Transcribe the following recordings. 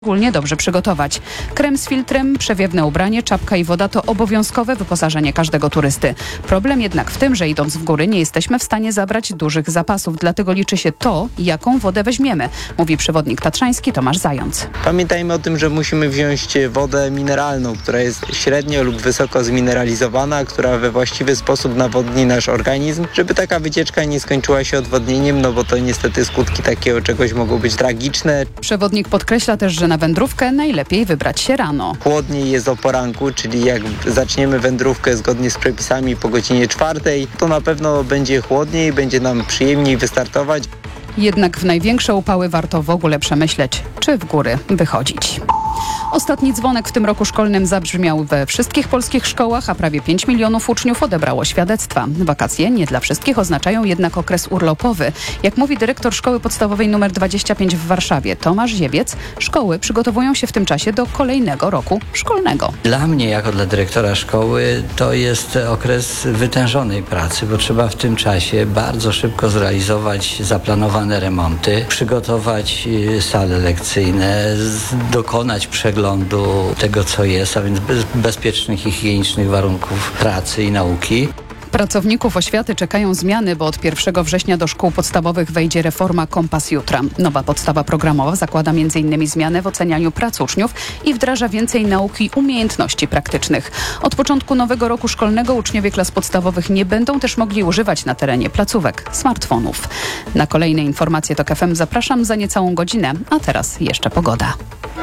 Szczególnie dobrze przygotować. Krem z filtrem, przewiewne ubranie, czapka i woda to obowiązkowe wyposażenie każdego turysty. Problem jednak w tym, że idąc w góry nie jesteśmy w stanie zabrać dużych zapasów, dlatego liczy się to, jaką wodę weźmiemy, mówi przewodnik tatrzański Tomasz Zając. Pamiętajmy o tym, że musimy wziąć wodę mineralną, która jest średnio lub wysoko zmineralizowana, która we właściwy sposób nawodni nasz organizm, żeby taka wycieczka nie skończyła się odwodnieniem, no bo to niestety skutki takiego czegoś mogą być tragiczne. Przewodnik podkreśla też, że na wędrówkę najlepiej wybrać się rano. Chłodniej jest o poranku, czyli jak zaczniemy wędrówkę zgodnie z przepisami po godzinie 4, to na pewno będzie chłodniej, będzie nam przyjemniej wystartować. Jednak w największe upały warto w ogóle przemyśleć, czy w góry wychodzić. Ostatni dzwonek w tym roku szkolnym zabrzmiał we wszystkich polskich szkołach, a prawie 5 milionów uczniów odebrało świadectwa. Wakacje nie dla wszystkich oznaczają jednak okres urlopowy. Jak mówi dyrektor szkoły podstawowej nr 25 w Warszawie, Tomasz Ziewiec, szkoły przygotowują się w tym czasie do kolejnego roku szkolnego. Dla mnie, jako dla dyrektora szkoły, to jest okres wytężonej pracy, bo trzeba w tym czasie bardzo szybko zrealizować zaplanowane remonty, przygotować sale lekcyjne, dokonać przeglądu tego, co jest, a więc bezpiecznych i higienicznych warunków pracy i nauki. Pracowników oświaty czekają zmiany, bo od 1 września do szkół podstawowych wejdzie reforma Kompas Jutra. Nowa podstawa programowa zakłada m.in. zmianę w ocenianiu prac uczniów i wdraża więcej nauki i umiejętności praktycznych. Od początku nowego roku szkolnego uczniowie klas podstawowych nie będą też mogli używać na terenie placówek smartfonów. Na kolejne informacje TOK FM zapraszam za niecałą godzinę, a teraz jeszcze pogoda.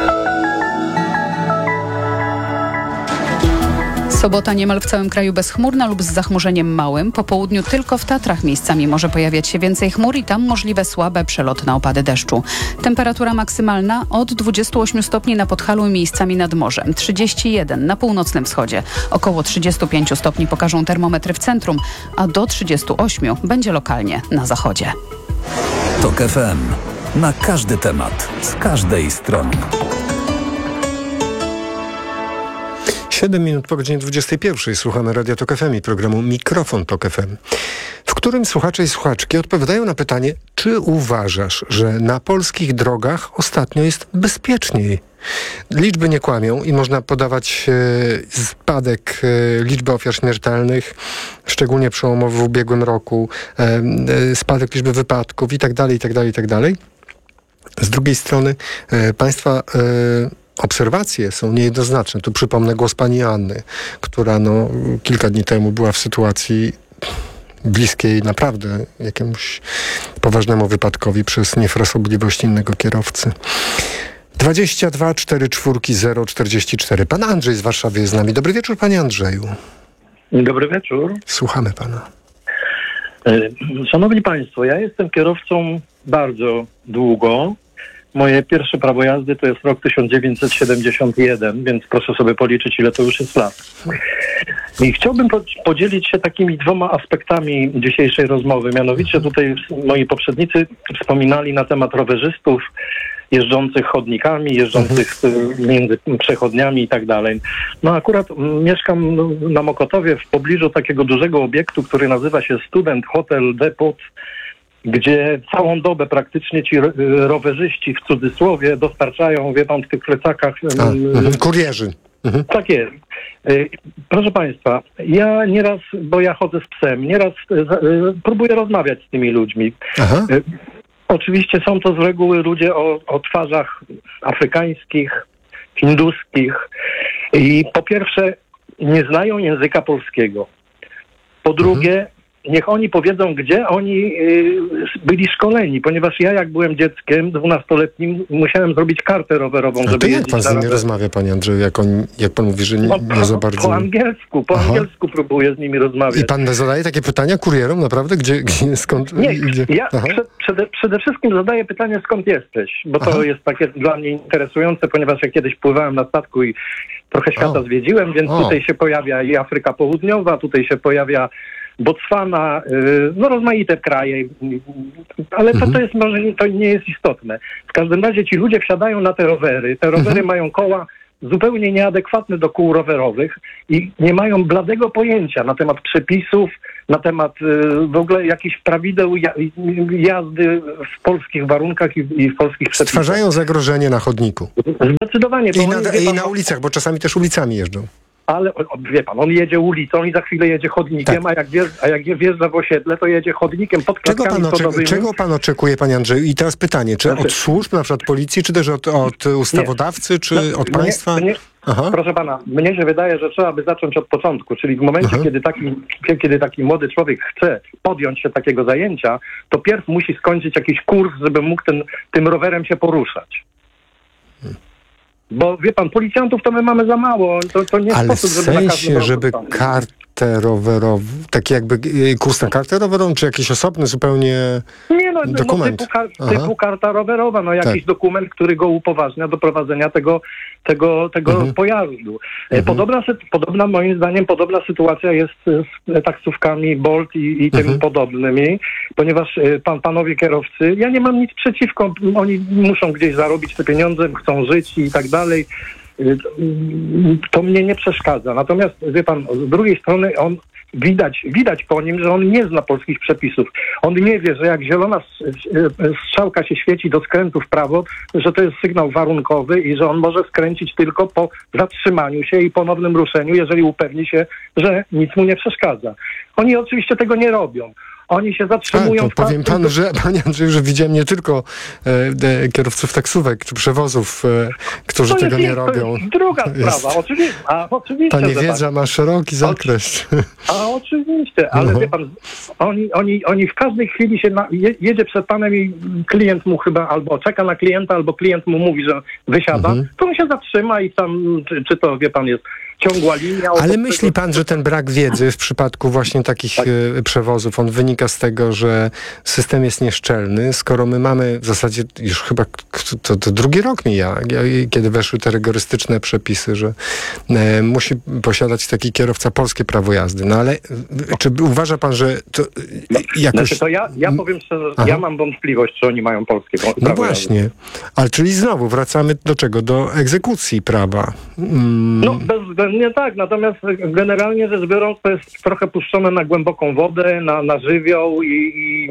Sobota niemal w całym kraju bezchmurna lub z zachmurzeniem małym. Po południu tylko w Tatrach miejscami może pojawiać się więcej chmur i tam możliwe słabe, przelotne opady deszczu. Temperatura maksymalna od 28 stopni na Podhalu i miejscami nad morzem. 31 na północnym wschodzie. Około 35 stopni pokażą termometry w centrum, a do 38 będzie lokalnie na zachodzie. TOK FM. Na każdy temat, z każdej strony. 7 minut po godzinie 21. Słuchamy Radia TOK FM i programu Mikrofon TOK FM, w którym słuchacze i słuchaczki odpowiadają na pytanie, czy uważasz, że na polskich drogach ostatnio jest bezpieczniej? Liczby nie kłamią i można podawać spadek liczby ofiar śmiertelnych, szczególnie przełomowy w ubiegłym roku, spadek liczby wypadków itd. Z drugiej strony państwa obserwacje są niejednoznaczne. Tu przypomnę głos pani Anny, która kilka dni temu była w sytuacji bliskiej naprawdę jakiemuś poważnemu wypadkowi przez niefrasobliwość innego kierowcy. 22 44 044. Pan Andrzej z Warszawy jest z nami. Dobry wieczór, panie Andrzeju. Dobry wieczór. Słuchamy pana. Szanowni państwo, ja jestem kierowcą bardzo długo. Moje pierwsze prawo jazdy to jest rok 1971, więc proszę sobie policzyć, ile to już jest lat. I chciałbym podzielić się takimi 2 aspektami dzisiejszej rozmowy. Mianowicie tutaj moi poprzednicy wspominali na temat rowerzystów jeżdżących chodnikami, jeżdżących między przechodniami i tak dalej. No akurat mieszkam na Mokotowie w pobliżu takiego dużego obiektu, który nazywa się Student Hotel Depot, gdzie całą dobę praktycznie ci rowerzyści w cudzysłowie dostarczają, wie pan, w tych plecakach... kurierzy. Tak jest. Proszę państwa, ja nieraz, bo ja chodzę z psem, nieraz próbuję rozmawiać z tymi ludźmi. Oczywiście są to z reguły ludzie o twarzach afrykańskich, hinduskich i po pierwsze nie znają języka polskiego. Po drugie, niech oni powiedzą, gdzie oni byli szkoleni, ponieważ ja jak byłem dzieckiem 12-letnim musiałem zrobić kartę rowerową. A to jak pan z nimi rozmawia, panie Andrzeju, jak pan mówi, że nie za bardzo... Po angielsku próbuję z nimi rozmawiać. I pan zadaje takie pytania kurierom, naprawdę? Skąd? Nie, ja przede wszystkim zadaję pytanie, skąd jesteś, bo to jest takie dla mnie interesujące, ponieważ ja kiedyś pływałem na statku i trochę świata zwiedziłem, więc tutaj się pojawia i Afryka Południowa, tutaj się pojawia Botswana, rozmaite kraje, ale to nie jest istotne. W każdym razie ci ludzie wsiadają na te rowery mają koła zupełnie nieadekwatne do kół rowerowych i nie mają bladego pojęcia na temat przepisów, na temat w ogóle jakichś prawideł jazdy w polskich warunkach i w polskich przepisach. Stwarzają zagrożenie na chodniku. Zdecydowanie. I na ulicach, bo czasami też ulicami jeżdżą. Ale wie pan, on jedzie ulicą i za chwilę jedzie chodnikiem, tak. a jak wjeżdża w osiedle, to jedzie chodnikiem pod klatkami schodowymi. Czego pan oczekuje, panie Andrzeju? I teraz pytanie, czy od służb, na przykład policji, czy też od ustawodawcy, czy od państwa? Proszę pana, mnie się wydaje, że trzeba by zacząć od początku, czyli w momencie, kiedy taki młody człowiek chce podjąć się takiego zajęcia, to pierw musi skończyć jakiś kurs, żeby mógł tym rowerem się poruszać. Bo wie pan, policjantów to my mamy za mało. To nie ale sposób, żeby w sensie, żeby kartę rowerową, taki jakby kurs na kartę rowerową, czy jakiś osobny zupełnie dokument? Typu karta rowerowa, jakiś dokument, który go upoważnia do prowadzenia tego pojazdu. Podobna, moim zdaniem, podobna sytuacja jest z taksówkami Bolt i tym podobnymi, ponieważ panowie kierowcy, ja nie mam nic przeciwko, oni muszą gdzieś zarobić te pieniądze, chcą żyć i tak dalej. To mnie nie przeszkadza. Natomiast, wie pan, z drugiej strony widać po nim, że on nie zna polskich przepisów. On nie wie, że jak zielona strzałka się świeci do skrętu w prawo, że to jest sygnał warunkowy i że on może skręcić tylko po zatrzymaniu się i ponownym ruszeniu, jeżeli upewni się, że nic mu nie przeszkadza. Oni oczywiście tego nie robią. Oni się zatrzymują. To powiem panu, panie Andrzeju, że widziałem nie tylko kierowców taksówek czy przewozów, którzy tego nie robią. To jest druga sprawa, oczywiście. Ta niewiedza ma szeroki zakres. Oczywiście, ale wie pan, oni w każdej chwili jedzie przed panem i klient mu chyba albo czeka na klienta, albo klient mu mówi, że wysiada, to on się zatrzyma i tam, czy to, wie pan, jest ciągła linia. Ale myśli pan, że ten brak wiedzy w przypadku właśnie takich przewozów, on wynika z tego, że system jest nieszczelny, skoro my mamy w zasadzie już chyba to drugi rok mija, kiedy weszły te rygorystyczne przepisy, że musi posiadać taki kierowca polskie prawo jazdy. No ale czy uważa pan, że to jakoś... Znaczy to ja powiem szczerze, ja mam wątpliwość, czy oni mają polskie prawo jazdy. No właśnie, ale czyli znowu wracamy do czego? Do egzekucji prawa. No bezwzględnie tak, natomiast generalnie rzecz biorąc to jest trochę puszczone na głęboką wodę, na żywioł i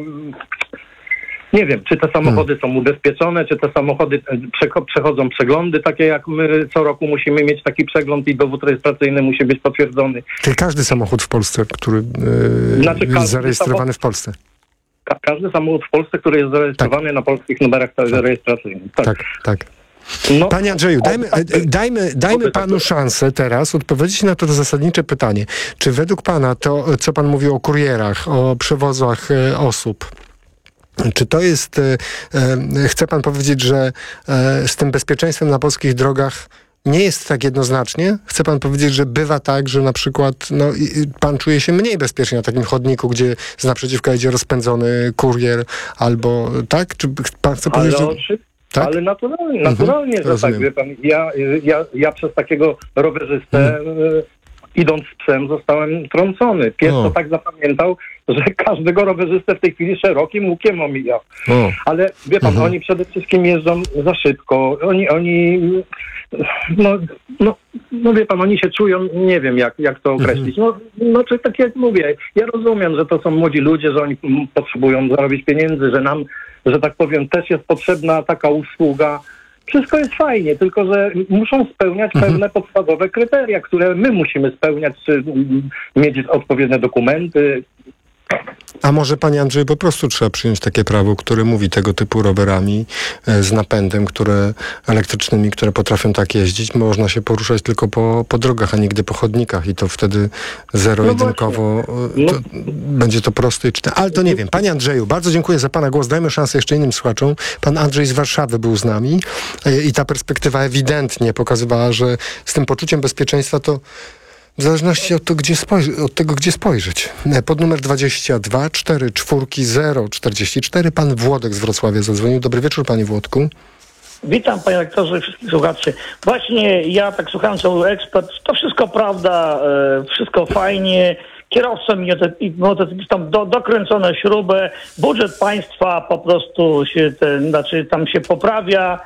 nie wiem, czy te samochody są ubezpieczone, czy te samochody przechodzą przeglądy, takie jak my co roku musimy mieć taki przegląd i dowód rejestracyjny musi być potwierdzony. Czyli każdy samochód w Polsce, który jest zarejestrowany w Polsce? Każdy samochód w Polsce, który jest zarejestrowany na polskich numerach rejestracyjnych. Tak. No, panie Andrzeju, dajmy panu szansę teraz odpowiedzieć na to zasadnicze pytanie. Czy według pana to, co pan mówił o kurierach, o przewozach osób, czy to jest, chce pan powiedzieć, że z tym bezpieczeństwem na polskich drogach nie jest tak jednoznacznie? Chce pan powiedzieć, że bywa tak, że na przykład pan czuje się mniej bezpiecznie na takim chodniku, gdzie z naprzeciwka idzie rozpędzony kurier, albo tak? Czy pan chce powiedzieć, że... Tak? Ale naturalnie, że tak, wie pan. Ja przez takiego rowerzystę idąc z psem zostałem trącony. Pies to tak zapamiętał, że każdego rowerzystę w tej chwili szerokim łukiem omija. Ale wie pan, oni przede wszystkim jeżdżą za szybko. Oni wie pan, oni się czują, nie wiem jak to określić. Czy tak jak mówię, ja rozumiem, że to są młodzi ludzie, że oni potrzebują zarobić pieniędzy, że nam, że tak powiem, też jest potrzebna taka usługa. Wszystko jest fajnie, tylko że muszą spełniać pewne podstawowe kryteria, które my musimy spełniać, czy mieć odpowiednie dokumenty. A może, panie Andrzeju, po prostu trzeba przyjąć takie prawo, które mówi tego typu rowerami z napędem, elektrycznymi, które potrafią tak jeździć. Można się poruszać tylko po drogach, a nigdy po chodnikach i to wtedy zero-jedynkowo będzie to proste i czytelne. Ale to nie wiem. Panie Andrzeju, bardzo dziękuję za pana głos. Dajmy szansę jeszcze innym słuchaczom. Pan Andrzej z Warszawy był z nami i ta perspektywa ewidentnie pokazywała, że z tym poczuciem bezpieczeństwa to w zależności od tego, gdzie spojrzeć. Pod numer 22 44 044 pan Włodek z Wrocławia zadzwonił. Dobry wieczór, panie Włodku. Witam, panie rektorze, wszystkich słuchaczy. Właśnie ja tak słuchałem, co był ekspert. To wszystko prawda, wszystko fajnie. Kierowcom i motocyklistom dokręcono śrubę. Budżet państwa po prostu tam się poprawia.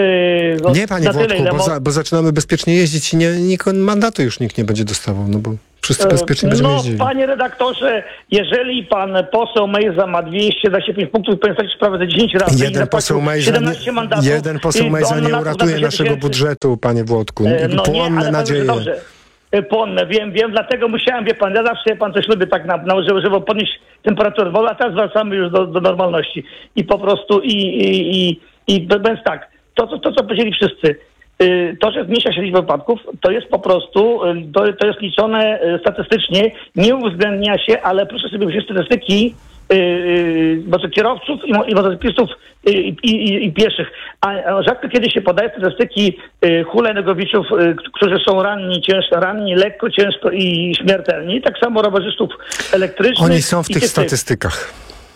Nie, panie Włodku, bo zaczynamy bezpiecznie jeździć i mandatu już nikt nie będzie dostawał, no bo... Wszyscy bezpiecznie będziemy jeździli. Panie redaktorze, jeżeli pan poseł Mejza ma 225 punktów, powinien stać sprawę za 10 razy. Jeden poseł Mejza nie uratuje naszego budżetu, panie Włodku. Płonne nadzieje. Płonne, wiem, dlatego musiałem, wie pan, ja zawsze coś lubię tak żeby podnieść temperaturę, a teraz wracamy już do normalności. I po prostu, więc tak, to co powiedzieli wszyscy, to, że zmniejsza się liczba wypadków, to jest po prostu, to jest liczone statystycznie, nie uwzględnia się, ale proszę sobie wziąć statystyki kierowców i motocyklistów i pieszych. A rzadko kiedy się podaje statystyki hulajnogowiczów, którzy są ranni, lekko, ciężko i śmiertelni. Tak samo rowerzystów elektrycznych. Oni są w tych statystykach.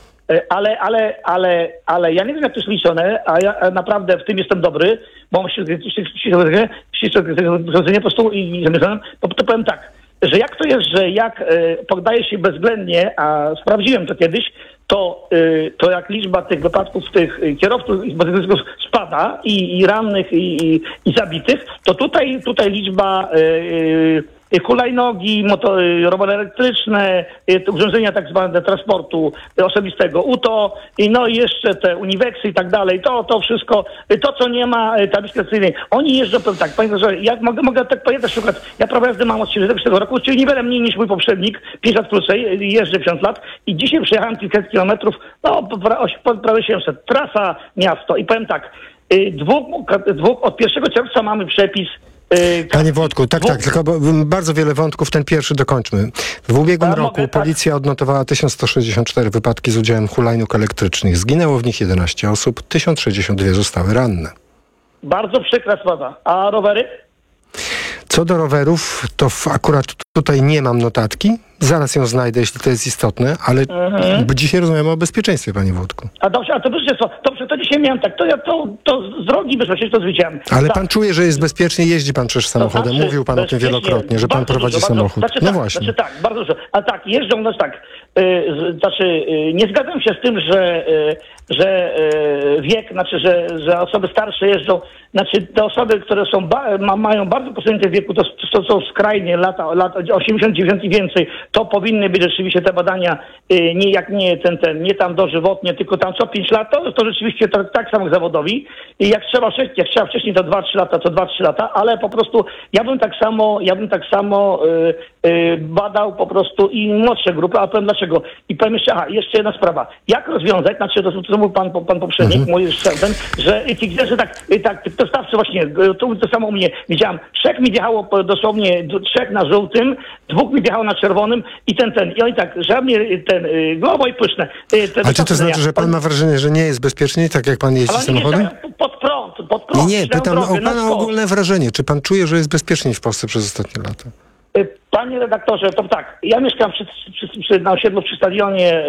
Ale ja nie wiem, jak to jest liczone, a ja naprawdę w tym jestem dobry, bo mam środzenie po prostu i zamierzałem, to powiem tak, że jak to jest, że jak podaje się bezwzględnie, a sprawdziłem to kiedyś, to jak liczba tych wypadków tych kierowców i motocyklistów spada i rannych i zabitych, to tutaj liczba hulajnogi, rowery elektryczne, urządzenia tak zwane transportu osobistego, UTO, no i jeszcze te uniweksy i tak dalej, to wszystko, to co nie ma tabliczki rejestracyjnej. Oni jeżdżą, tak, panie że ja mogę tak powiedzieć, na przykład, ja prawo jazdy mam od 1970 roku, czyli niewiele mniej niż mój poprzednik, 5 lat krócej, jeżdżę 5 lat i dzisiaj przejechałem kilka kilometrów, prawie 700, trasa, miasto i powiem tak, od 1 czerwca mamy przepis. Panie Włodku, tak, tylko bardzo wiele wątków, ten pierwszy dokończmy. W ubiegłym roku policja odnotowała 1164 wypadki z udziałem hulajnóg elektrycznych. Zginęło w nich 11 osób, 1062 zostały ranne. Bardzo przykra sprawa. A rowery? Co do rowerów, to akurat tutaj nie mam notatki. Zaraz ją znajdę, jeśli to jest istotne, ale dzisiaj rozmawiamy o bezpieczeństwie, panie Włodku. A dobrze, to dzisiaj miałem tak, to z drogi bezpiecznie to widziałem. Ale pan czuje, że jest bezpiecznie, jeździ pan przecież samochodem. Mówił pan o tym wielokrotnie, że pan prowadzi samochód. Właśnie. Bardzo dużo. A tak, jeżdżą, nie zgadzam się z tym, że wiek, że osoby starsze jeżdżą, te osoby, które mają bardzo posunięte w wieku, to są skrajnie lata 89 i więcej, to powinny być rzeczywiście te badania, nie tam dożywotnie, tylko tam co 5 lat, to rzeczywiście tak samo jak zawodowi. I jak trzeba wcześniej to 2-3 lata, to 2-3 lata, ale po prostu ja bym tak samo badał po prostu i młodsze grupy, a powiem dlaczego. I powiem jeszcze jedna sprawa. Jak rozwiązać, to mówił pan poprzednik, że tak, to stawcy właśnie, to samo u mnie, widziałem, 3 mi wjechało dosłownie, 3 na żółtym, 2 mi wjechało na czerwonym i i oni tak, żadnie globo i pyszne. A czy to znaczy, że pan ma wrażenie, że nie jest bezpiecznie, tak jak pan jeździ samochodem? Pod prąd. Nie, pytam o pana ogólne wrażenie. Czy pan czuje, że jest bezpieczniej w Polsce przez ostatnie lata? Panie redaktorze, to tak, ja mieszkam na osiedlu przy stadionie,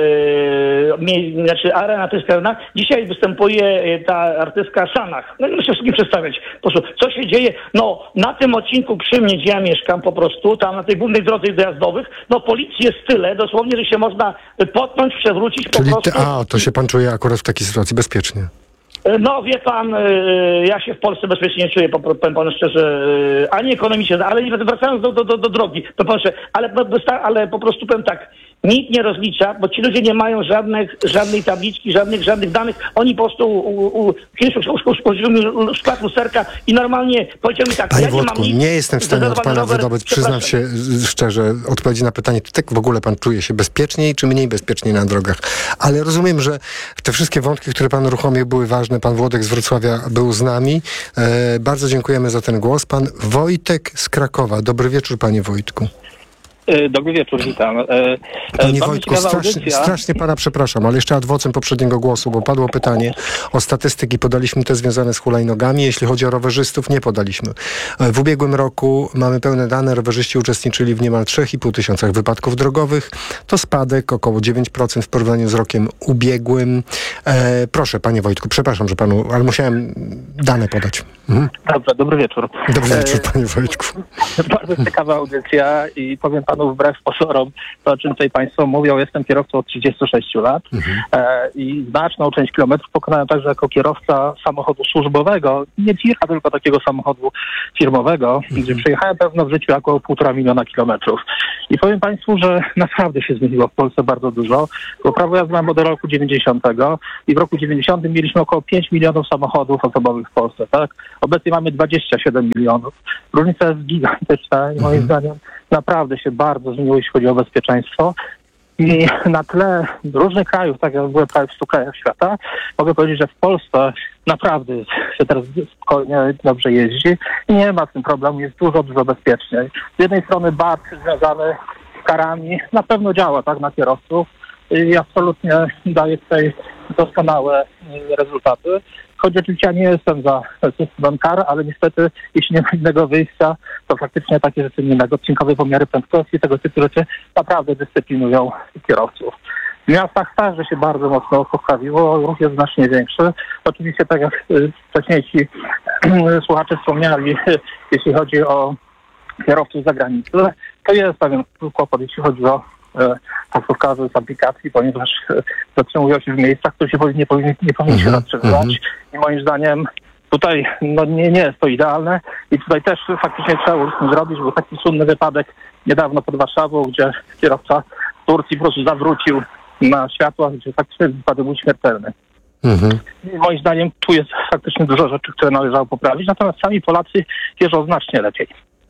arena, artystka arena. Dzisiaj występuje ta artystka Sanach. No i muszę wszystkim przedstawiać. Po prostu, co się dzieje? Na tym odcinku przy mnie, gdzie ja mieszkam po prostu, tam na tej głównej drodze dojazdowych, policji jest tyle, dosłownie, że się można potknąć, przewrócić po prostu. To się pan czuje akurat w takiej sytuacji bezpiecznie. Wie pan, ja się w Polsce bezpiecznie nie czuję, powiem panu szczerze, ani ekonomicznie, ale wracając do drogi, ale po prostu powiem tak, nikt nie rozlicza, bo ci ludzie nie mają żadnej tabliczki, żadnych danych, oni po prostu kiedyś uszkodziły szklat lusterka i normalnie powiedział mi tak, Panie Włodku, nie jestem w stanie od pana wydobyć, przyznam się szczerze, odpowiedzi na pytanie, czy tak w ogóle pan czuje się bezpieczniej, czy mniej bezpieczniej na drogach. Ale rozumiem, że te wszystkie wątki, które pan uruchomił, były ważne. Pan Włodek z Wrocławia był z nami. Bardzo dziękujemy za ten głos. Pan Wojtek z Krakowa. Dobry wieczór, panie Wojtku. Dobry wieczór, witam. Panie Wojtku, strasznie pana przepraszam, ale jeszcze ad vocem poprzedniego głosu, bo padło pytanie o statystyki. Podaliśmy te związane z hulajnogami. Jeśli chodzi o rowerzystów, nie podaliśmy. W ubiegłym roku mamy pełne dane. Rowerzyści uczestniczyli w niemal 3,5 tysiącach wypadków drogowych. To spadek około 9% w porównaniu z rokiem ubiegłym. Proszę, panie Wojtku, przepraszam, że panu, ale musiałem dane podać. Dobrze, dobry wieczór. Dobry wieczór, panie Wojtku. Bardzo ciekawa audycja i powiem panu, panu wbrew pozorom, to o czym tutaj państwo mówią, jestem kierowcą od 36 lat i znaczną część kilometrów pokonałem także jako kierowca samochodu służbowego, nie tira, tylko takiego samochodu firmowego, gdzie przejechałem pewno w życiu około 1,5 miliona kilometrów. I powiem państwu, że naprawdę się zmieniło w Polsce bardzo dużo, bo prawo jazdy mam od roku 90 i w roku 90 mieliśmy około 5 milionów samochodów osobowych w Polsce, tak? Obecnie mamy 27 milionów. Różnica jest gigantyczna i moim zdaniem naprawdę się bardzo zmieniło, jeśli chodzi o bezpieczeństwo. I na tle różnych krajów, tak jak byłem prawie w 100 krajach świata, mogę powiedzieć, że w Polsce naprawdę się teraz spokojnie, dobrze jeździ i nie ma z tym problemu, jest dużo bezpieczniej. Z jednej strony bat związany z karami na pewno działa tak na kierowców i absolutnie daje tutaj doskonałe rezultaty. Choć oczywiście ja nie jestem za systemem kar, ale niestety jeśli nie ma innego wyjścia, to faktycznie takie rzeczy innego, odcinkowe pomiary prędkości, tego typu rzeczy naprawdę dyscyplinują kierowców. W miastach także się bardzo mocno poprawiło, ruch jest znacznie większy. Oczywiście tak jak wcześniejsi słuchacze wspomniali, jeśli chodzi o kierowców z zagranicy, to jest pewien kłopot, jeśli chodzi o taksówkarzy z aplikacji, ponieważ zatrzymują się w miejscach, które się nie powinni się zatrzymywać. I moim zdaniem tutaj nie jest to idealne i tutaj też faktycznie trzeba z tym zrobić. Był taki słynny wypadek niedawno pod Warszawą, gdzie kierowca z Turcji po prostu zawrócił na światłach, gdzie faktycznie wypadek był śmiertelny. I moim zdaniem tu jest faktycznie dużo rzeczy, które należało poprawić, natomiast sami Polacy jeżdżą znacznie lepiej.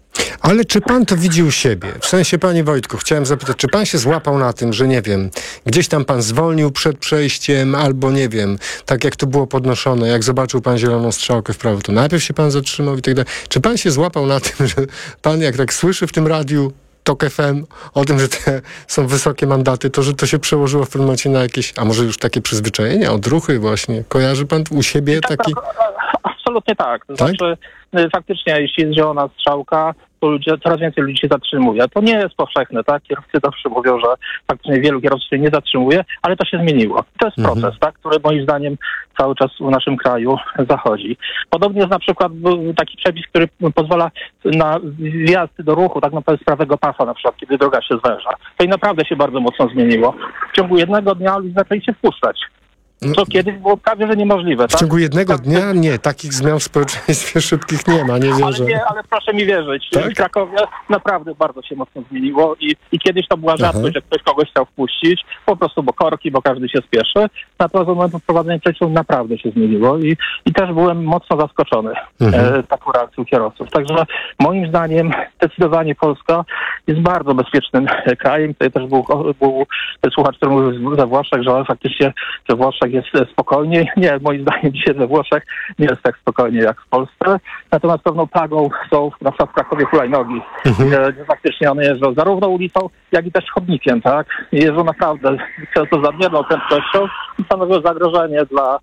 Ale czy pan to widzi u siebie? W sensie, panie Wojtku, chciałem zapytać, czy pan się złapał na tym, że nie wiem, gdzieś tam pan zwolnił przed przejściem, albo nie wiem, tak jak to było podnoszone, jak zobaczył pan zieloną strzałkę w prawo, to najpierw się pan zatrzymał i tak dalej. Czy pan się złapał na tym, że pan jak tak słyszy w tym radiu TOK FM o tym, że te są wysokie mandaty, to że to się przełożyło w pewnym momencie na jakieś, a może już takie przyzwyczajenia, odruchy właśnie? Kojarzy pan u siebie taki... Absolutnie tak. To znaczy faktycznie, jeśli jest zielona strzałka, to coraz więcej ludzi się zatrzymuje. To nie jest powszechne, tak? Kierowcy zawsze mówią, że faktycznie wielu kierowców się nie zatrzymuje, ale to się zmieniło. To jest proces, tak? Który moim zdaniem cały czas w naszym kraju zachodzi. Podobnie jest na przykład taki przepis, który pozwala na wjazd do ruchu, tak naprawdę z prawego pasa, na przykład, kiedy droga się zwęża. To i naprawdę się bardzo mocno zmieniło. W ciągu jednego dnia ludzie zaczęli się wpuszczać. Co kiedyś było prawie, że niemożliwe. W ciągu jednego dnia? Nie, takich zmian w społeczeństwie szybkich nie ma, nie wierzę. Ale proszę mi wierzyć, tak? W Krakowie naprawdę bardzo się mocno zmieniło i kiedyś to była rzadkość, że ktoś kogoś chciał wpuścić, po prostu bo korki, bo każdy się spieszy. Natomiast od momentu wprowadzenia przepisów naprawdę się zmieniło i też byłem mocno zaskoczony taką reakcją kierowców. Także moim zdaniem zdecydowanie Polska jest bardzo bezpiecznym krajem. Tutaj też był słuchacz, który mówił ze Włoszech, że faktycznie we Włoszech jest spokojniej. Nie, moim zdaniem dzisiaj we Włoszech nie jest tak spokojnie jak w Polsce. Natomiast pewną plagą są na przykład w Krakowie hulajnogi. Gdzie faktycznie one jeżdżą zarówno ulicą, jak i też chodnikiem, tak? Jeżdżą naprawdę często z nadmierną prędkością i stanowią zagrożenie dla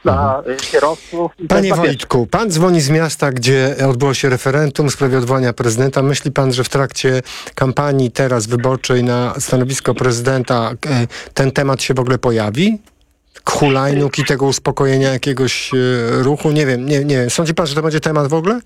kierowców. Panie Wojtku, pan dzwoni z miasta, gdzie odbyło się referendum w sprawie odwołania prezydenta. Myśli pan, że w trakcie kampanii teraz wyborczej na stanowisko prezydenta ten temat się w ogóle pojawi? Hulajnóg i tego uspokojenia jakiegoś ruchu? Nie wiem. Sądzi pan, że to będzie temat w ogóle?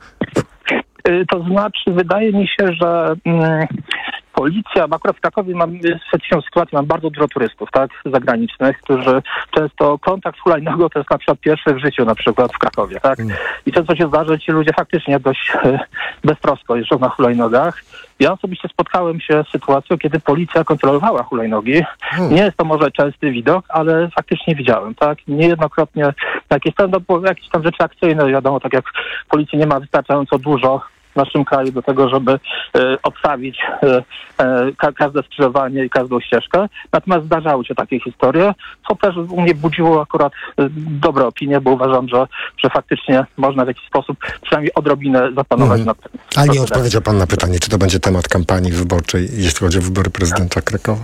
To znaczy, wydaje mi się, że policja, bo akurat w Krakowie mam specjalną sytuację, mam bardzo dużo turystów, tak, zagranicznych, którzy często kontakt z hulajnogą to jest na przykład pierwszy w życiu, na przykład w Krakowie, tak. I często się zdarza, że ci ludzie faktycznie dość beztrosko jeżdżą na hulajnogach. Ja osobiście spotkałem się z sytuacją, kiedy policja kontrolowała hulajnogi. Nie jest to może częsty widok, ale faktycznie widziałem, tak. Niejednokrotnie jakieś tam rzeczy akcyjne, wiadomo, tak jak policji nie ma wystarczająco dużo w naszym kraju do tego, żeby obstawić każde skrzyżowanie i każdą ścieżkę. Natomiast zdarzały się takie historie, co też u mnie budziło akurat dobre opinie, bo uważam, że faktycznie można w jakiś sposób przynajmniej odrobinę zapanować nad tym. A nie odpowiedział pan na pytanie, czy to będzie temat kampanii wyborczej, jeśli chodzi o wybory prezydenta Krakowa?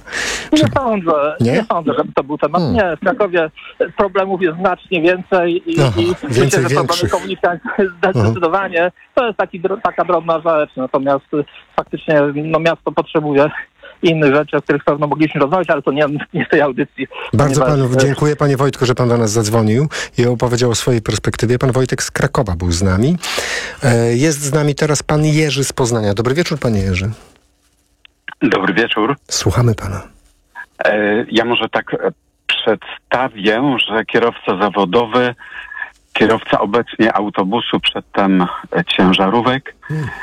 Nie sądzę, żeby to był temat. Nie, w Krakowie problemów jest znacznie więcej i myślę, że problemy komunikacji zdecydowanie to jest taka drobna rzecz, natomiast faktycznie miasto potrzebuje innych rzeczy, o których pewno mogliśmy rozmawiać, ale to nie w tej audycji. Bardzo panu dziękuję, panie Wojtku, że pan do nas zadzwonił i opowiedział o swojej perspektywie. Pan Wojtek z Krakowa był z nami. Jest z nami teraz pan Jerzy z Poznania. Dobry wieczór, panie Jerzy. Dobry wieczór. Słuchamy pana. Ja może tak przedstawię, że kierowca zawodowy, kierowca obecnie autobusu, przedtem ciężarówek,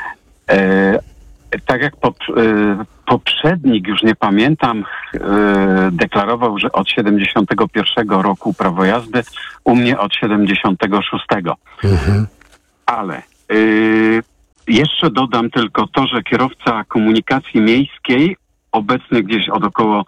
tak jak poprzednik, już nie pamiętam, deklarował, że od 71 roku prawo jazdy, u mnie od 76. Ale jeszcze dodam tylko to, że kierowca komunikacji miejskiej, obecny gdzieś od około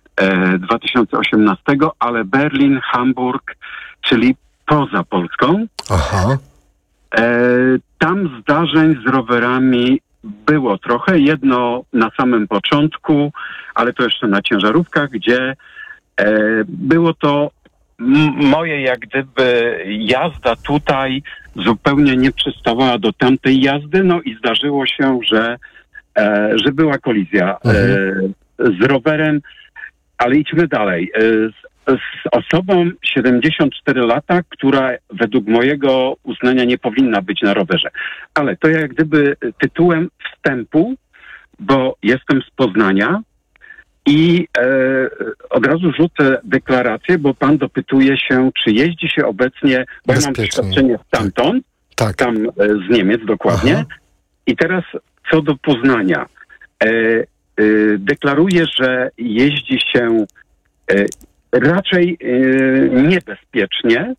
2018, ale Berlin, Hamburg, czyli poza Polską. Aha. Tam zdarzeń z rowerami było trochę. Jedno na samym początku, ale to jeszcze na ciężarówkach, gdzie było to moje jak gdyby jazda tutaj zupełnie nie przystawała do tamtej jazdy, no i zdarzyło się, że była kolizja z rowerem, ale idźmy dalej. Z osobą 74 lata, która według mojego uznania nie powinna być na rowerze. Ale to jak gdyby tytułem wstępu, bo jestem z Poznania i od razu rzucę deklarację, bo pan dopytuje się, czy jeździ się obecnie, bo ja mam doświadczenie stamtąd, tam z Niemiec dokładnie. Aha. I teraz co do Poznania. Deklaruję, że jeździ się raczej niebezpiecznie,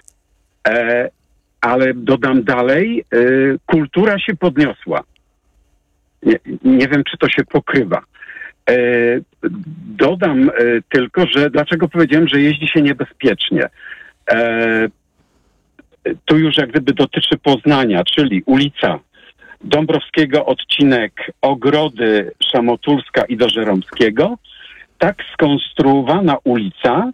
ale dodam dalej, kultura się podniosła. Nie wiem, czy to się pokrywa. Dodam tylko, że dlaczego powiedziałem, że jeździ się niebezpiecznie. To już jak gdyby dotyczy Poznania, czyli ulica Dąbrowskiego, odcinek Ogrody, Szamotulska i do Żeromskiego. Tak skonstruowana ulica,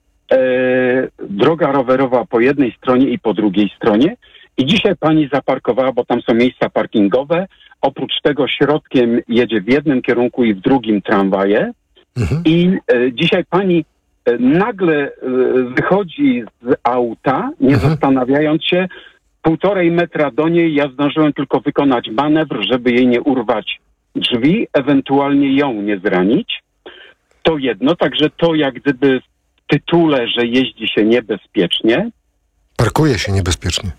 droga rowerowa po jednej stronie i po drugiej stronie. I dzisiaj pani zaparkowała, bo tam są miejsca parkingowe. Oprócz tego środkiem jedzie w jednym kierunku i w drugim tramwaje. I dzisiaj pani nagle wychodzi z auta, nie zastanawiając się, 1,5 metra do niej. Ja zdążyłem tylko wykonać manewr, żeby jej nie urwać drzwi, ewentualnie ją nie zranić. To jedno, także to jak gdyby w tytule, że jeździ się niebezpiecznie. Parkuje się niebezpiecznie.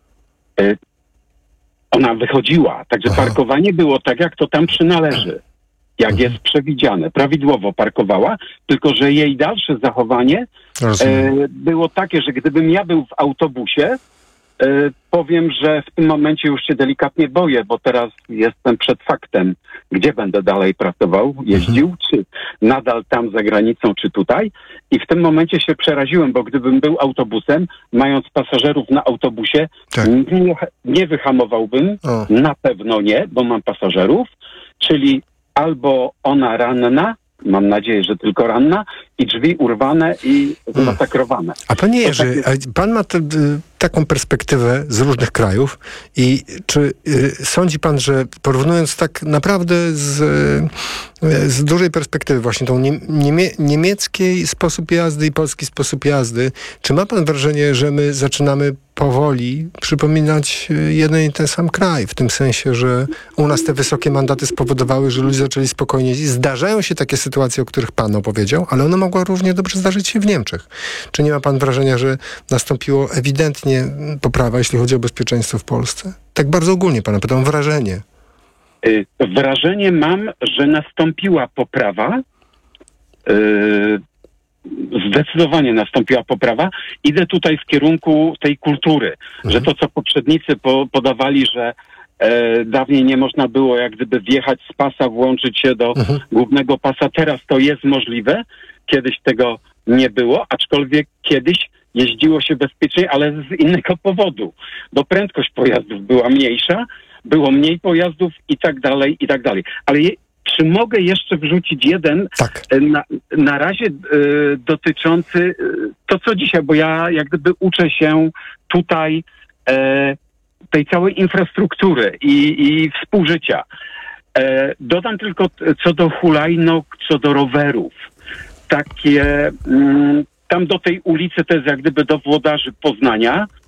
Ona wychodziła, także parkowanie było tak, jak to tam przynależy. Jak jest przewidziane. Prawidłowo parkowała, tylko że jej dalsze zachowanie było takie, że gdybym ja był w autobusie, powiem, że w tym momencie już się delikatnie boję, bo teraz jestem przed faktem, gdzie będę dalej pracował, jeździł, czy nadal tam za granicą, czy tutaj. I w tym momencie się przeraziłem, bo gdybym był autobusem, mając pasażerów na autobusie, nie wyhamowałbym, na pewno nie, bo mam pasażerów, czyli albo ona ranna, mam nadzieję, że tylko ranna, i drzwi urwane i zamasakrowane. A panie Jerzy, pan ma taką perspektywę z różnych krajów i czy sądzi pan, że porównując tak naprawdę z dużej perspektywy właśnie tą niemiecki sposób jazdy i polski sposób jazdy, czy ma pan wrażenie, że my zaczynamy powoli przypominać jeden i ten sam kraj, w tym sensie, że u nas te wysokie mandaty spowodowały, że ludzie zaczęli spokojnie jeździć. Zdarzają się takie sytuacje, o których pan opowiedział, ale one mogły równie dobrze zdarzyć się w Niemczech. Czy nie ma pan wrażenia, że nastąpiło ewidentnie poprawa, jeśli chodzi o bezpieczeństwo w Polsce? Tak bardzo ogólnie pana pytam, wrażenie. Wrażenie mam, że nastąpiła poprawa. Zdecydowanie nastąpiła poprawa. Idę tutaj w kierunku tej kultury, że to, co poprzednicy podawali, że dawniej nie można było jak gdyby wjechać z pasa, włączyć się do głównego pasa. Teraz to jest możliwe. Kiedyś tego nie było, aczkolwiek kiedyś jeździło się bezpiecznie, ale z innego powodu, bo prędkość pojazdów była mniejsza, było mniej pojazdów i tak dalej, i tak dalej. Ale czy mogę jeszcze wrzucić jeden na razie dotyczący to, co dzisiaj, bo ja jak gdyby uczę się tutaj tej całej infrastruktury i współżycia. Dodam tylko co do hulajnóg, co do rowerów. Takie, tam do tej ulicy to jest jak gdyby do włodarzy Poznania,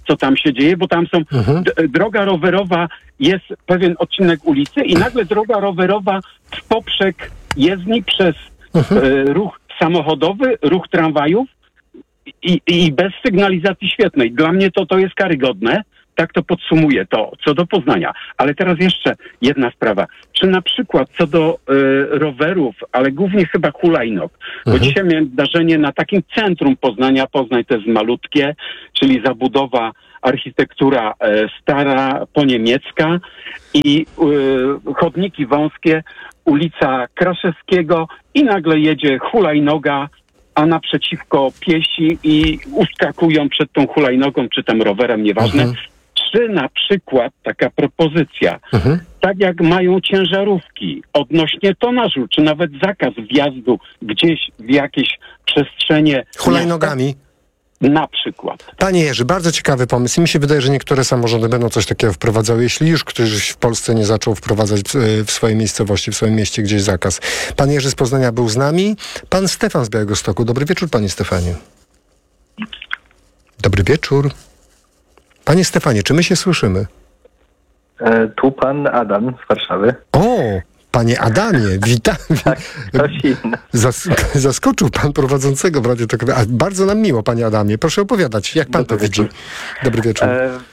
co tam się dzieje, bo tam są droga rowerowa, jest pewien odcinek ulicy i nagle droga rowerowa w poprzek jezdni przez ruch samochodowy, ruch tramwajów i bez sygnalizacji świetnej. Dla mnie to jest karygodne. Tak to podsumuję to, co do Poznania. Ale teraz jeszcze jedna sprawa. Czy na przykład co do rowerów, ale głównie chyba hulajnóg, bo dzisiaj miałem zdarzenie na takim centrum Poznania. Poznań to jest malutkie, czyli zabudowa, architektura stara, poniemiecka i chodniki wąskie, ulica Kraszewskiego i nagle jedzie hulajnoga, a naprzeciwko piesi i uskakują przed tą hulajnogą, czy tam rowerem, nieważne. Czy na przykład taka propozycja, tak jak mają ciężarówki odnośnie tonażu, czy nawet zakaz wjazdu gdzieś w jakieś przestrzenie hulajnogami? Miasta, na przykład. Panie Jerzy, bardzo ciekawy pomysł. Mi się wydaje, że niektóre samorządy będą coś takiego wprowadzały, jeśli już ktoś w Polsce nie zaczął wprowadzać w swojej miejscowości, w swoim mieście gdzieś zakaz. Pan Jerzy z Poznania był z nami. Pan Stefan z Białegostoku. Dobry wieczór, panie Stefanie. Dobry wieczór. Panie Stefanie, czy my się słyszymy? Tu pan Adam z Warszawy. O, panie Adamie, witam. Tak, ktoś inny. Zaskoczył pan prowadzącego w Radiu Tok FM. Bardzo nam miło, panie Adamie. Proszę opowiadać, jak pan to widzi. Dobry wieczór.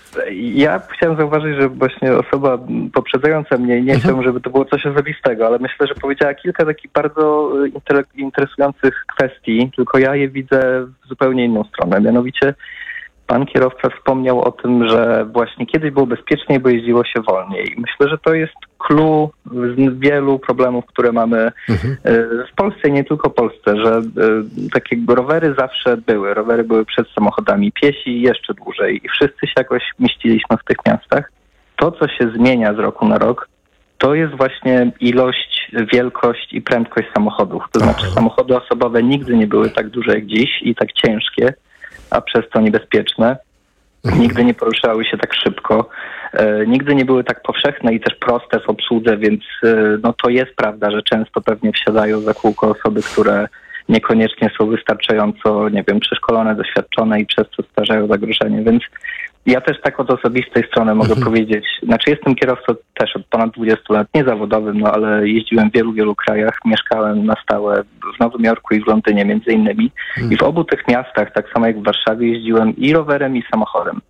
Ja chciałem zauważyć, że właśnie osoba poprzedzająca mnie, nie chciałbym, żeby to było coś osobistego, ale myślę, że powiedziała kilka takich bardzo interesujących kwestii, tylko ja je widzę w zupełnie inną stronę. Mianowicie pan kierowca wspomniał o tym, że właśnie kiedyś było bezpieczniej, bo jeździło się wolniej. Myślę, że to jest clue z wielu problemów, które mamy w Polsce i nie tylko w Polsce, że takie rowery zawsze były. Rowery były przed samochodami, piesi jeszcze dłużej i wszyscy się jakoś mieściliśmy w tych miastach. To, co się zmienia z roku na rok, to jest właśnie ilość, wielkość i prędkość samochodów. To znaczy samochody osobowe nigdy nie były tak duże jak dziś i tak ciężkie, a przez to niebezpieczne. Nigdy nie poruszały się tak szybko. Nigdy nie były tak powszechne i też proste w obsłudze, więc no to jest prawda, że często pewnie wsiadają za kółko osoby, które niekoniecznie są wystarczająco, nie wiem, przeszkolone, doświadczone i przez to stwarzają zagrożenie, więc ja też tak od osobistej strony mogę powiedzieć, znaczy jestem kierowcą też od ponad 20 lat, niezawodowym, no ale jeździłem w wielu krajach, mieszkałem na stałe w Nowym Jorku i w Londynie między innymi i w obu tych miastach, tak samo jak w Warszawie, jeździłem i rowerem i samochodem.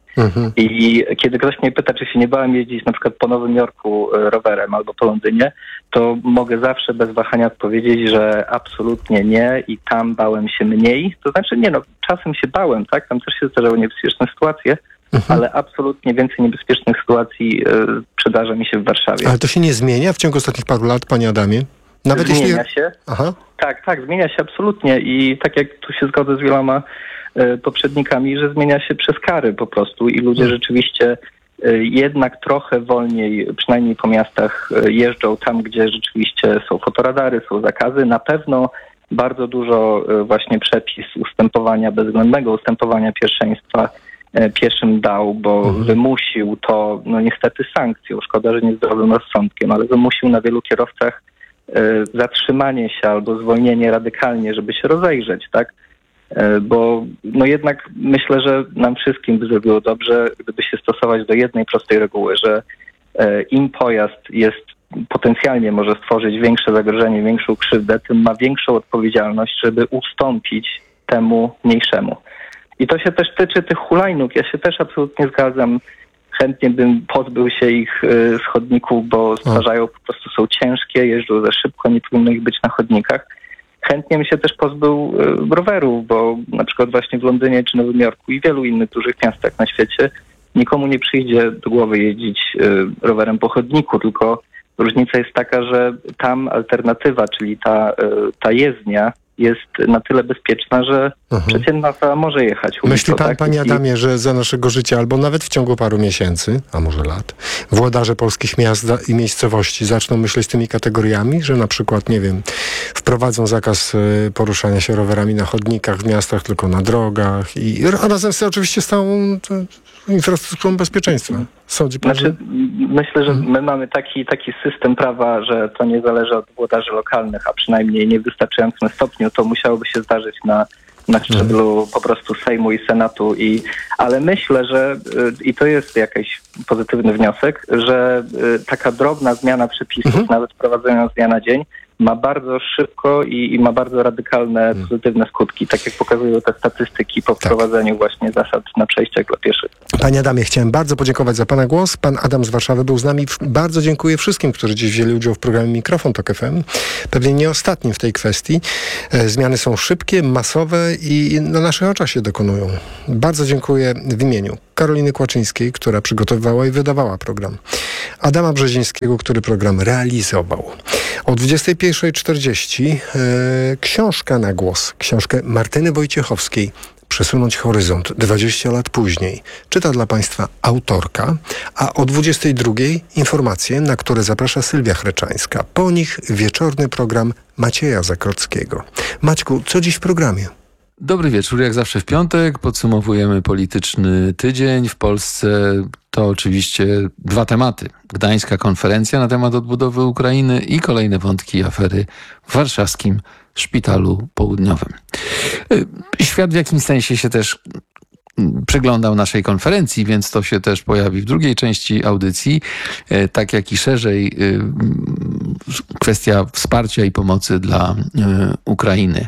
I kiedy ktoś mnie pyta, czy się nie bałem jeździć na przykład po Nowym Jorku rowerem albo po Londynie, to mogę zawsze bez wahania odpowiedzieć, że absolutnie nie i tam bałem się mniej. To znaczy nie, no czasem się bałem, tak? Tam też się zdarzały niebezpieczne sytuacje, ale absolutnie więcej niebezpiecznych sytuacji przydarza mi się w Warszawie. Ale to się nie zmienia w ciągu ostatnich paru lat, panie Adamie? Nawet zmienia się. Aha. Tak, zmienia się absolutnie i tak jak tu się zgodzę z wieloma poprzednikami, że zmienia się przez kary po prostu i ludzie rzeczywiście jednak trochę wolniej, przynajmniej po miastach, jeżdżą tam, gdzie rzeczywiście są fotoradary, są zakazy. Na pewno bardzo dużo właśnie przepis ustępowania, bezwzględnego ustępowania pierwszeństwa pieszym dał, bo wymusił to, no niestety sankcją, szkoda, że nie zdrowym rozsądkiem, ale wymusił na wielu kierowcach zatrzymanie się albo zwolnienie radykalnie, żeby się rozejrzeć, tak? Bo no jednak myślę, że nam wszystkim by zrobiło dobrze, gdyby się stosować do jednej prostej reguły, że im pojazd jest potencjalnie może stworzyć większe zagrożenie, większą krzywdę, tym ma większą odpowiedzialność, żeby ustąpić temu mniejszemu. I to się też tyczy tych hulajnóg. Ja się też absolutnie zgadzam. Chętnie bym pozbył się ich z chodników, bo stwarzają, po prostu są ciężkie, jeżdżą za szybko, nie powinno ich być na chodnikach. Chętnie bym się też pozbył rowerów, bo na przykład właśnie w Londynie czy Nowym Jorku i wielu innych dużych miastach na świecie nikomu nie przyjdzie do głowy jeździć rowerem po chodniku, tylko różnica jest taka, że tam alternatywa, czyli ta jezdnia jest na tyle bezpieczna, że przeciętna osoba może jechać. Myśli pan, panie Adamie, że za naszego życia, albo nawet w ciągu paru miesięcy, a może lat, włodarze polskich miast i miejscowości zaczną myśleć tymi kategoriami, że na przykład, nie wiem, wprowadzą zakaz poruszania się rowerami na chodnikach w miastach, tylko na drogach i razem z oczywiście stałą infrastrukturą bezpieczeństwa. Sądzi pan, znaczy, myślę, że my mamy taki system prawa, że to nie zależy od włodarzy lokalnych, a przynajmniej nie w wystarczającym stopniu. To musiałoby się zdarzyć na na szczeblu po prostu Sejmu i Senatu. Ale myślę, że i to jest jakiś pozytywny wniosek, że taka drobna zmiana przepisów, nawet wprowadzona z dnia na dzień, ma bardzo szybko i ma bardzo radykalne, pozytywne skutki, tak jak pokazują te statystyki po wprowadzeniu właśnie zasad na przejściach dla pieszych. Panie Adamie, chciałem bardzo podziękować za Pana głos. Pan Adam z Warszawy był z nami. Bardzo dziękuję wszystkim, którzy dziś wzięli udział w programie Mikrofon Tok FM. Pewnie nie ostatnim w tej kwestii. Zmiany są szybkie, masowe i na naszych oczach się dokonują. Bardzo dziękuję w imieniu Karoliny Kłaczyńskiej, która przygotowywała i wydawała program. Adama Brzezińskiego, który program realizował. O 21:40 książka na głos. Książkę Martyny Wojciechowskiej Przesunąć horyzont 20 lat później. Czyta dla Państwa autorka, a o 22:00 informacje, na które zaprasza Sylwia Chreczańska. Po nich wieczorny program Macieja Zakrockiego. Maćku, co dziś w programie? Dobry wieczór, jak zawsze w piątek podsumowujemy polityczny tydzień w Polsce. To oczywiście 2 tematy. Gdańska konferencja na temat odbudowy Ukrainy i kolejne wątki afery w warszawskim Szpitalu Południowym. Świat w jakimś sensie się też przeglądał naszej konferencji, więc to się też pojawi w drugiej części audycji, tak jak i szerzej kwestia wsparcia i pomocy dla Ukrainy.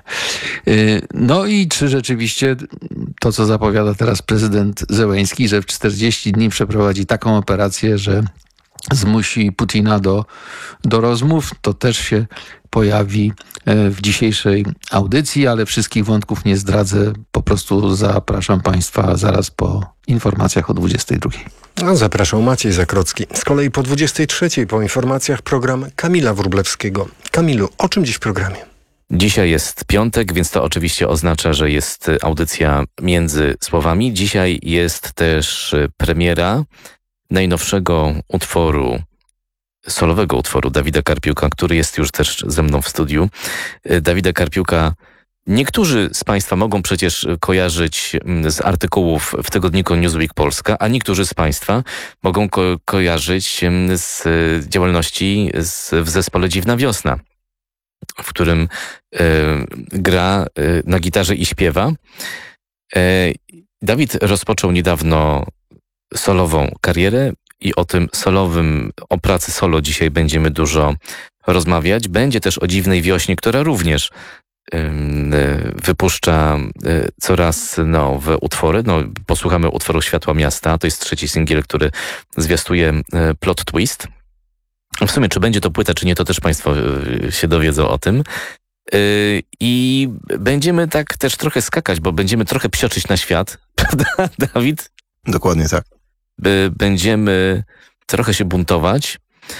No i czy rzeczywiście to, co zapowiada teraz prezydent Zełenski, że w 40 dni przeprowadzi taką operację, że zmusi Putina do rozmów, to też się pojawi w dzisiejszej audycji, ale wszystkich wątków nie zdradzę. Po prostu zapraszam Państwa zaraz po informacjach o 22:00. No, zapraszał Maciej Zakrocki. Z kolei po 23:00 po informacjach program Kamila Wróblewskiego. Kamilu, o czym dziś w programie? Dzisiaj jest piątek, więc to oczywiście oznacza, że jest audycja Między Słowami. Dzisiaj jest też premiera najnowszego solowego utworu Dawida Karpiuka, który jest już też ze mną w studiu. Dawida Karpiuka niektórzy z Państwa mogą przecież kojarzyć z artykułów w tygodniku Newsweek Polska, a niektórzy z Państwa mogą kojarzyć z działalności w zespole Dziwna Wiosna, w którym gra na gitarze i śpiewa. Dawid rozpoczął niedawno solową karierę i o pracy solo dzisiaj będziemy dużo rozmawiać. Będzie też o Dziwnej Wiośnie, która również wypuszcza coraz nowe utwory. Posłuchamy utworu Światła Miasta. To jest 3. singiel, który zwiastuje Plot Twist. W sumie, czy będzie to płyta, czy nie, to też Państwo się dowiedzą o tym. I będziemy tak też trochę skakać, bo będziemy trochę psioczyć na świat. Prawda, Dawid? Dokładnie tak. Będziemy trochę się buntować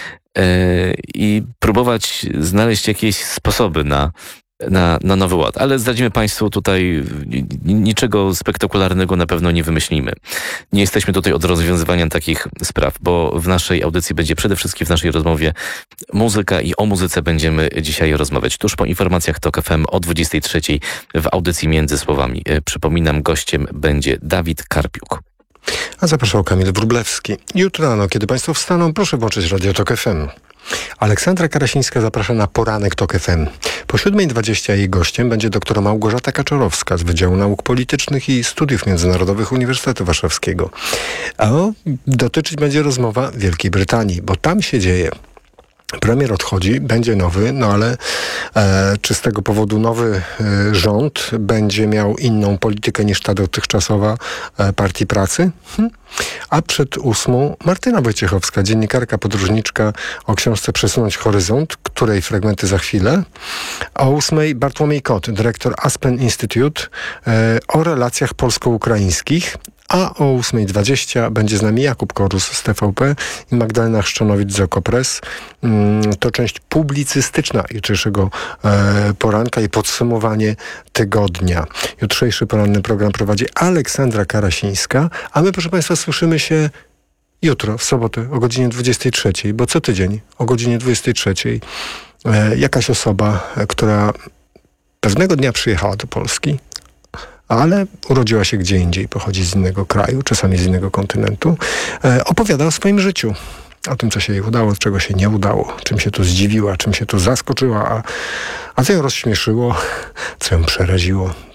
i próbować znaleźć jakieś sposoby na nowy ład. Ale zdradzimy Państwu tutaj niczego spektakularnego na pewno nie wymyślimy. Nie jesteśmy tutaj od rozwiązywania takich spraw, bo w naszej audycji będzie przede wszystkim w naszej rozmowie muzyka i o muzyce będziemy dzisiaj rozmawiać. Tuż po informacjach TOK FM o 23:00 w audycji Między Słowami. Przypominam, gościem będzie Dawid Karpiuk. A zapraszał Kamil Wróblewski. Jutro rano, kiedy Państwo wstaną, proszę włączyć Radio Tok FM. Aleksandra Karasińska zaprasza na poranek Tok FM. Po 7:20 jej gościem będzie doktor Małgorzata Kaczorowska z Wydziału Nauk Politycznych i Studiów Międzynarodowych Uniwersytetu Warszawskiego. A dotyczyć będzie rozmowa Wielkiej Brytanii, bo tam się dzieje. Premier odchodzi, będzie nowy, ale czy z tego powodu nowy rząd będzie miał inną politykę niż ta dotychczasowa Partii Pracy? A przed 8:00 Martyna Wojciechowska, dziennikarka, podróżniczka o książce Przesunąć horyzont, której fragmenty za chwilę. A o 8:00 Bartłomiej Kot, dyrektor Aspen Institute o relacjach polsko-ukraińskich. A o 8:20 będzie z nami Jakub Korus z TVP i Magdalena Chrzczanowicz z Okopres. To część publicystyczna jutrzejszego poranka i podsumowanie tygodnia. Jutrzejszy poranny program prowadzi Aleksandra Karasińska, a my, proszę Państwa, słyszymy się jutro, w sobotę o godzinie 23:00, bo co tydzień o godzinie 23:00 jakaś osoba, która pewnego dnia przyjechała do Polski, ale urodziła się gdzie indziej, pochodzi z innego kraju, czasami z innego kontynentu, opowiada o swoim życiu. O tym, co się jej udało, czego się nie udało, czym się tu zdziwiła, czym się tu zaskoczyła, a co ją rozśmieszyło, co ją przeraziło.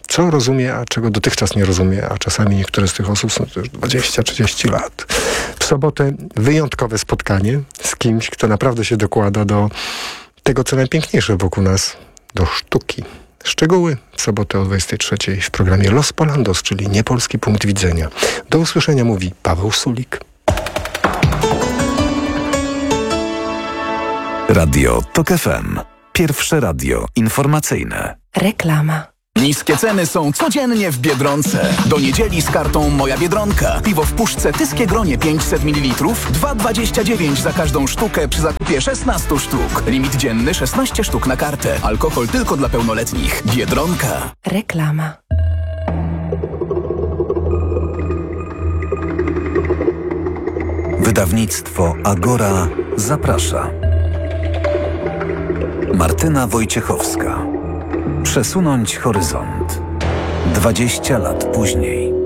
co rozumie, a czego dotychczas nie rozumie, a czasami niektóre z tych osób są to już 20-30 lat. W sobotę wyjątkowe spotkanie z kimś, kto naprawdę się dokłada do tego, co najpiękniejsze wokół nas, do sztuki. Szczegóły w sobotę o 23:00 w programie Los Polandos, czyli Niepolski Punkt Widzenia. Do usłyszenia mówi Paweł Sulik. Radio TOK FM. Pierwsze radio informacyjne. Reklama. Niskie ceny są codziennie w Biedronce. Do niedzieli z kartą Moja Biedronka. Piwo w puszce Tyskie Gronie 500 ml 2,29 za każdą sztukę przy zakupie 16 sztuk. Limit dzienny 16 sztuk na kartę. Alkohol tylko dla pełnoletnich. Biedronka. Reklama. Wydawnictwo Agora zaprasza. Martyna Wojciechowska. Przesunąć horyzont. 20 lat później.